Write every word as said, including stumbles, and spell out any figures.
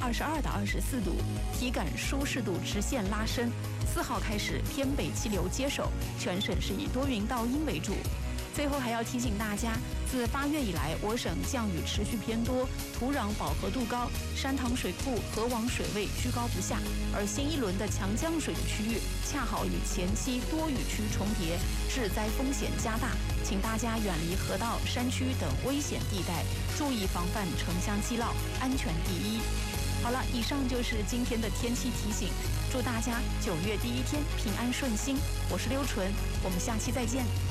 二十二到二十四度，体感舒适度直线拉升。四号开始偏北气流接手，全省是以多云到阴为主。最后还要提醒大家，自八月以来，我省降雨持续偏多，土壤饱和度高，山塘水库、河网水位居高不下，而新一轮的强降水的区域恰好与前期多雨区重叠，致灾风险加大，请大家远离河道、山区等危险地带，注意防范城乡积涝，安全第一。好了，以上就是今天的天气提醒，祝大家九月第一天平安顺心。我是刘纯，我们下期再见。